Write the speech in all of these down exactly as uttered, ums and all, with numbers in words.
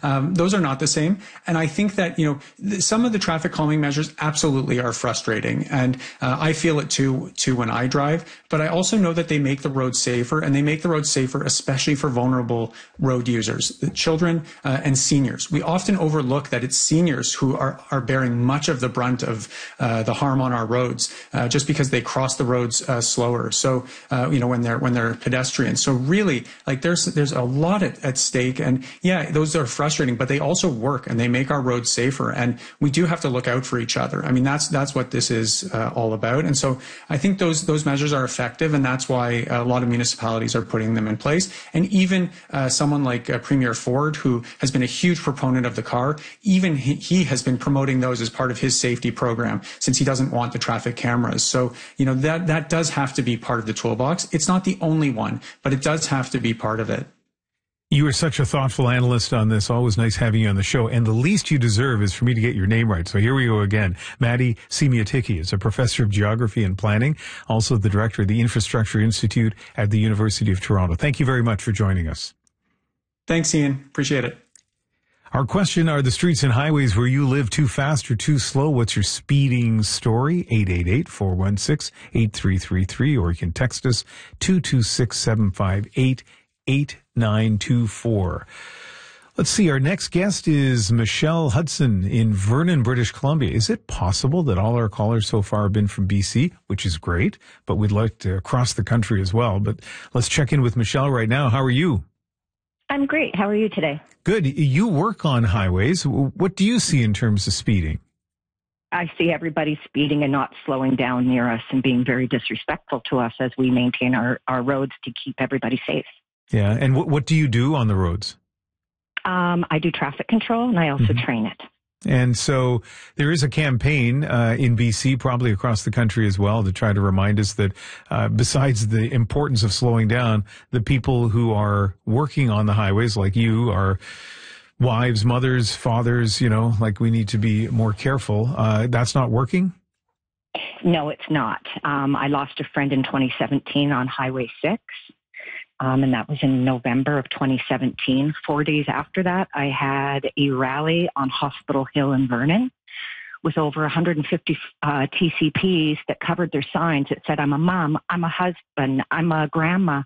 Um, those are not the same. And I think that, you know, th- some of the traffic calming measures absolutely are frustrating. And uh, I feel it too, too when I drive. But I also know that they make the roads safer, and they make the roads safer, especially for vulnerable road users, the children uh, and seniors. We often overlook that it's seniors who are, are bearing much of the brunt of uh, the harm on our roads uh, just because they cross the roads uh, slower. So, uh, you know, when they're when they're pedestrians. So really, like there's there's a lot at, at stake. And yeah, those are frustrating, but they also work and they make our roads safer. And we do have to look out for each other. I mean, that's that's what this is uh, all about. And so I think those those measures are effective, and that's why a lot of municipalities are putting them in place. And even uh, someone like uh, Premier Ford, who has been a huge proponent of the car, even he, he has been promoting those as part of his safety program, since he doesn't want the traffic cameras. So, you know, that that does have to be part of the toolbox. It's not the only one, but it does have to be part of it. You are such a thoughtful analyst on this. Always nice having you on the show. And the least you deserve is for me to get your name right. So here we go again. Maddie Semiotiki is a professor of geography and planning, also the director of the Infrastructure Institute at the University of Toronto. Thank you very much for joining us. Thanks, Ian. Appreciate it. Our question, are the streets and highways where you live too fast or too slow? What's your speeding story? eight eight eight, four one six, eight three three three, or you can text us two two six, seven five eight, eight nine two four. Let's see, our next guest is Michelle Hudson in Vernon, British Columbia. Is it possible that all our callers so far have been from B C, which is great, but we'd like to cross the country as well. But let's check in with Michelle right now. How are you? I'm great. How are you today? Good. You work on highways. What do you see in terms of speeding? I see everybody speeding and not slowing down near us and being very disrespectful to us as we maintain our, our roads to keep everybody safe. Yeah. And what, what do you do on the roads? Um, I do traffic control, and I also mm-hmm. train it. And so there is a campaign uh, in B C, probably across the country as well, to try to remind us that uh, besides the importance of slowing down, the people who are working on the highways, like you, are wives, mothers, fathers, you know, like we need to be more careful. Uh, that's not working? No, it's not. Um, I lost a friend in twenty seventeen on Highway six. Um, and that was in November of twenty seventeen. Four days after that, I had a rally on Hospital Hill in Vernon with over one hundred fifty uh, T C Ps that covered their signs that said, I'm a mom, I'm a husband, I'm a grandma.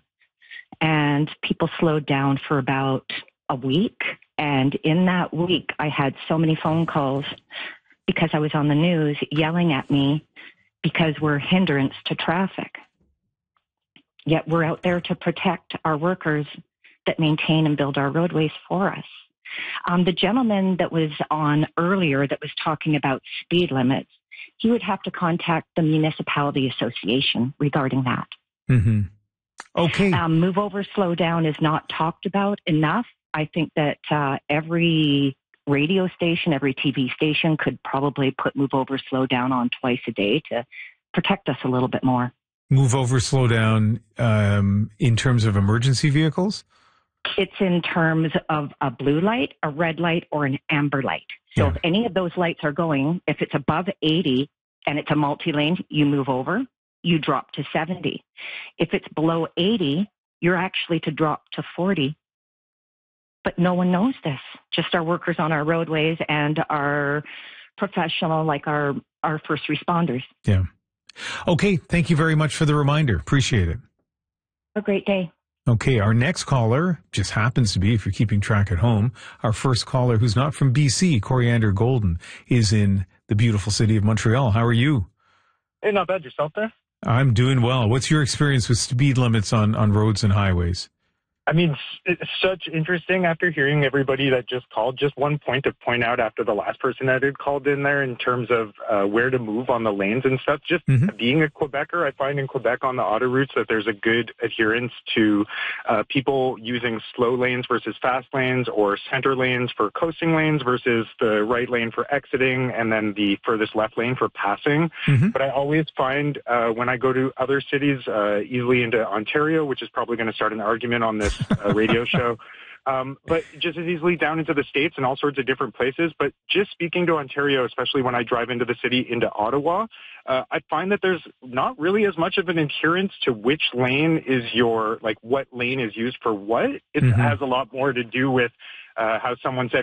And people slowed down for about a week. And in that week, I had so many phone calls because I was on the news yelling at me because we're a hindrance to traffic. Yet we're out there to protect our workers that maintain and build our roadways for us. Um, the gentleman that was on earlier that was talking about speed limits, he would have to contact the municipality association regarding that. Mm-hmm. Okay. Um, move over, slow down is not talked about enough. I think that uh, every radio station, every T V station could probably put move over, slow down on twice a day to protect us a little bit more. Move over, slow down um, in terms of emergency vehicles? It's in terms of a blue light, a red light, or an amber light. So yeah. If any of those lights are going, if it's above eighty and it's a multi-lane, you move over, you drop to seventy. If it's below eighty, you're actually to drop to forty. But no one knows this, just our workers on our roadways and our professional, like our, our first responders. Yeah. Okay, thank you very much for the reminder. Appreciate it. Have a great day. Okay, our next caller just happens to be, if you're keeping track at home, our first caller who's not from B C, Coriander Golden, is in the beautiful city of Montreal. How are you? Hey, not bad. Yourself there? I'm doing well. What's your experience with speed limits on, on roads and highways? I mean, it's such interesting after hearing everybody that just called. Just one point to point out after the last person that had called in there in terms of uh, where to move on the lanes and stuff. Just mm-hmm. being a Quebecer, I find in Quebec on the autoroutes that there's a good adherence to uh, people using slow lanes versus fast lanes, or center lanes for coasting lanes versus the right lane for exiting and then the furthest left lane for passing. Mm-hmm. But I always find uh, when I go to other cities, uh, easily into Ontario, which is probably going to start an argument on this a radio show, um, but just as easily down into the States and all sorts of different places. But just speaking to Ontario, especially when I drive into the city, into Ottawa, uh, I find that there's not really as much of an adherence to which lane is your, like what lane is used for what. It mm-hmm. has a lot more to do with uh, how someone said